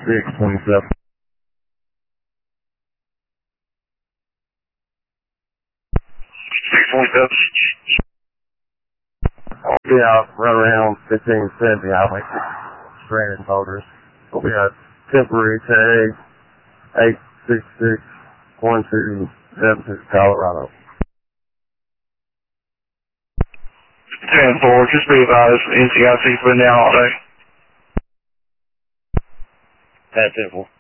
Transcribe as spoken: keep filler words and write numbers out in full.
six twenty-seven. six twenty-seven. I'll be out right around fifteen seventy highway stranded voters. We'll be a temporary tag eight six six one two seven six Colorado. ten four, just be advised, N C I C's been down all day. At ten four.